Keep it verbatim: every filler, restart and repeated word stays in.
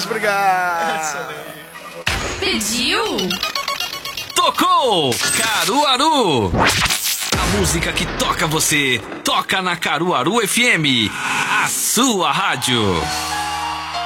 obrigado. Pediu? Tocou Caruaru. A música que toca você, toca na Caruaru F M, a sua rádio.